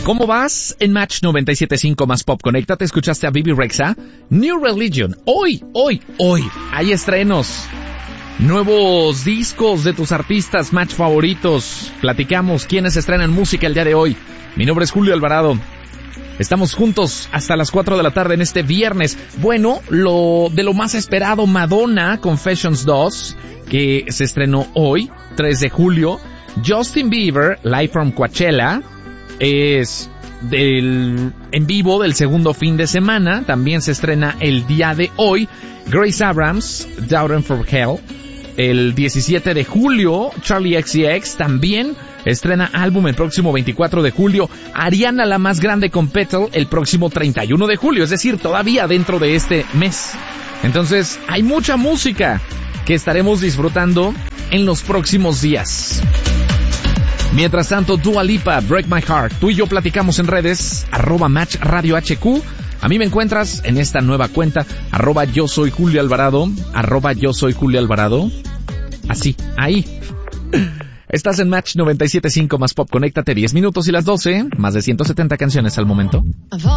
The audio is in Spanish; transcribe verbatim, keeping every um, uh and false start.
¿Cómo vas? En Match noventa y siete punto cinco más Pop. Conéctate, escuchaste a Bibi Rexha. New Religion. Hoy, hoy, hoy. Hay estrenos. Nuevos discos de tus artistas Match favoritos. Platicamos quiénes estrenan música el día de hoy. Mi nombre es Julio Alvarado. Estamos juntos hasta las cuatro de la tarde en este viernes. Bueno, lo de lo más esperado, Madonna Confessions dos, que se estrenó hoy, tres de julio. Justin Bieber, Live from Coachella, es del en vivo del segundo fin de semana. También se estrena el día de hoy. Grace Abrams, Down for Hell. El diecisiete de julio, Charlie X C X también estrena álbum el próximo veinticuatro de julio. Ariana, la más grande, con Petal el próximo treinta y uno de julio, es decir, todavía dentro de este mes. Entonces, hay mucha música que estaremos disfrutando en los próximos días. Mientras tanto, Dua Lipa, Break My Heart. Tú y yo platicamos en redes, arroba Match Radio H Q. A mí me encuentras en esta nueva cuenta, arroba yo soy Julio Alvarado, arroba yo soy Julio Alvarado. Así, ahí. Estás en Match noventa y siete punto cinco más Pop. Conéctate, diez minutos y las doce, más de ciento setenta canciones al momento.